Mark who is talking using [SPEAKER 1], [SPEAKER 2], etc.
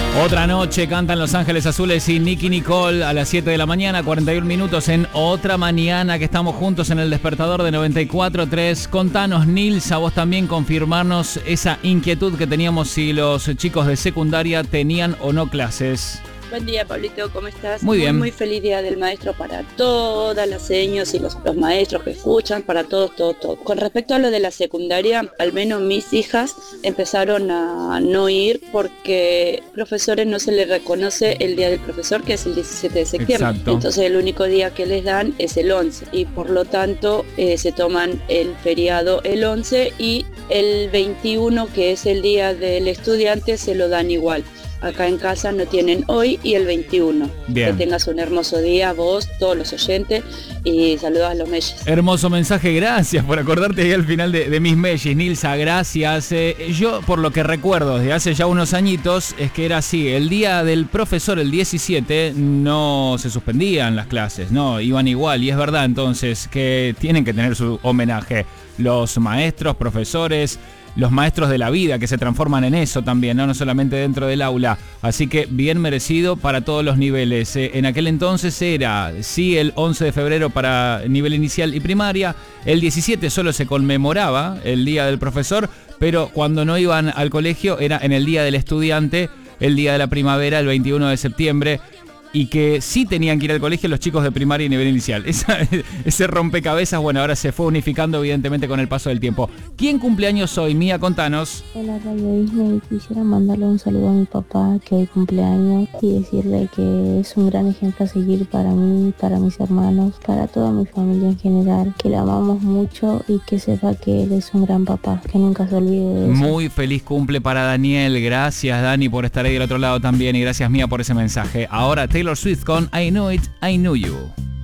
[SPEAKER 1] Otra noche cantan Los Ángeles Azules y Nicki Nicole a las 7 de la mañana, 41 minutos en Otra Mañana, que estamos juntos en el despertador de 94.3. Contanos, Nilsa, vos también confirmarnos esa inquietud que teníamos si los chicos de secundaria tenían o no clases.
[SPEAKER 2] Buen día, Pablito, ¿cómo estás?
[SPEAKER 1] Muy bien.
[SPEAKER 2] Muy feliz día del maestro para todas las seños y los maestros que escuchan, para todos. Con respecto a lo de la secundaria, al menos mis hijas empezaron a no ir porque profesores no se les reconoce el día del profesor, que es el 17 de septiembre.
[SPEAKER 1] Exacto.
[SPEAKER 2] Entonces el único día que les dan es el 11 y por lo tanto se toman el feriado el 11 y el 21, que es el día del estudiante, se lo dan igual. Acá en casa no tienen hoy y el 21.
[SPEAKER 1] Bien.
[SPEAKER 2] Que tengas un hermoso día, vos, todos los oyentes, y saludos a los Mellis.
[SPEAKER 1] Hermoso mensaje, gracias por acordarte ahí al final de mis Mellis, Nilsa, gracias. Yo, por lo que recuerdo desde hace ya unos añitos, es que era así, el día del profesor, el 17, no se suspendían las clases, no, iban igual, y es verdad entonces que tienen que tener su homenaje los maestros, profesores, los maestros de la vida, que se transforman en eso también, no solamente dentro del aula. Así que bien merecido para todos los niveles. En aquel entonces era, sí, el 11 de febrero para nivel inicial y primaria. El 17 solo se conmemoraba el Día del Profesor, pero cuando no iban al colegio era en el Día del Estudiante, el Día de la Primavera, el 21 de septiembre. Y que sí tenían que ir al colegio los chicos de primaria y nivel inicial. Ese rompecabezas, bueno, ahora se fue unificando evidentemente con el paso del tiempo. ¿Quién cumpleaños hoy? Mía, contanos.
[SPEAKER 3] Hola, Radio Disney. Quisiera mandarle un saludo a mi papá que hoy cumpleaños y decirle que es un gran ejemplo a seguir para mí, para mis hermanos, para toda mi familia en general, que lo amamos mucho y que sepa que él es un gran papá, que nunca se olvide de eso.
[SPEAKER 1] Muy feliz cumple para Daniel. Gracias, Dani, por estar ahí del otro lado también, y gracias, Mía, por ese mensaje. Ahora Taylor Swift con I Know It, I Knew You.